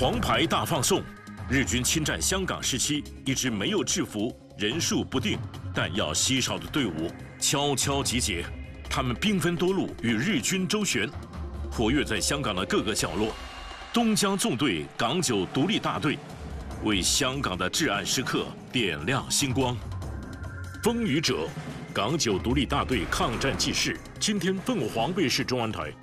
黄牌大放送，日军侵占香港时期，一支没有制服、人数不定、弹药稀少的队伍悄悄集结，他们兵分多路与日军周旋，活跃在香港的各个角落。东江纵队港九独立大队为香港的至暗时刻点亮星光。风雨者，港九独立大队抗战纪事，今天凤凰卫视中文台。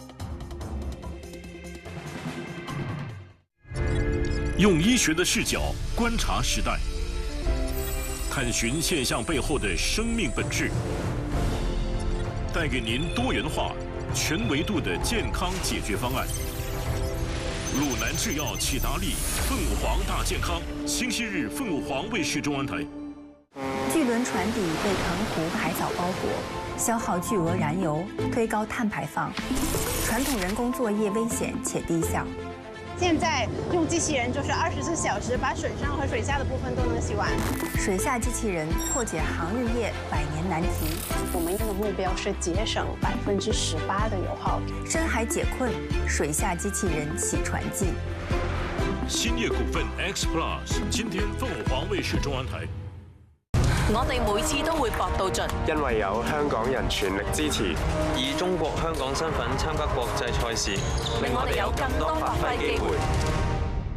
用医学的视角观察时代，探寻现象背后的生命本质，带给您多元化、全维度的健康解决方案。鲁南制药启达利凤凰大健康，星期日凤凰卫视中文台。 巨轮船底被澎湖海藻包裹，消耗巨额燃油，推高碳排放，传统人工作业危险且低效。 现在用机器人就是24小时，把水上和水下的部分都能洗完。 水下机器人破解航日业100年难题。 我们的目标是节省18%的油耗。 深海解困，水下机器人洗船记。 兴业股份 X Plus， 今天凤凰卫视中文台。 我哋每次都會搏到盡， 因為有香港人全力支持， 以中國香港身份參加國際賽事， 令我哋有更多發揮機會。